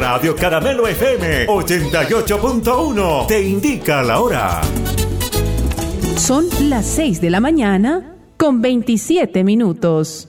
Radio Caramelo FM 88.1 te indica la hora. Son las 6 de la mañana con 27 minutos.